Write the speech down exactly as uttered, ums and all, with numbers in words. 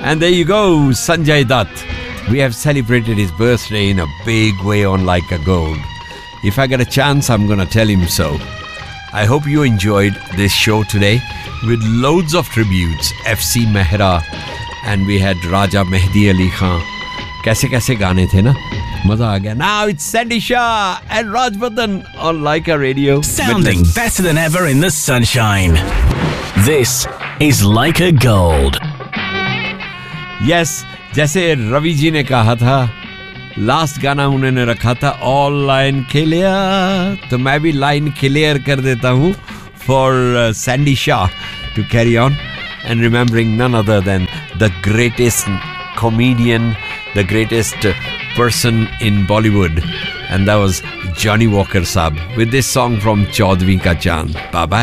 And there you go, Sanjay Dutt. We have celebrated his birthday in a big way on Like a Gold. If I get a chance, I'm going to tell him so. I hope you enjoyed this show today with loads of tributes. F C Mehra and we had Raja Mehdi Ali Khan. Kaise kaise gaane the na? Maza aa gaya. Now it's Sandy Shah and Raj Badhan on Laika Radio. Sounding Midlands. Better than ever in the sunshine. This is Laika Gold. Yes, जैसे रवि जी ने कहा था, last गाना उन्होंने रखा था all line clear, तो मैं भी लाइन क्लियर कर देता हूँ for Sandy Shah to carry on and remembering none other than the greatest comedian, the greatest person in Bollywood, and that was Johnny Walker Saab with this song from Chaudhary Ka Chand. Bye bye.